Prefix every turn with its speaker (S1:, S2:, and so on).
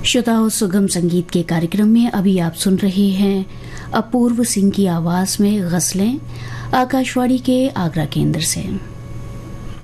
S1: श्रोताओं, सुगम संगीत के कार्यक्रम में अभी आप सुन रहे हैं अपूर्व सिंह की आवाज में गजलें आकाशवाणी के आगरा केंद्र से।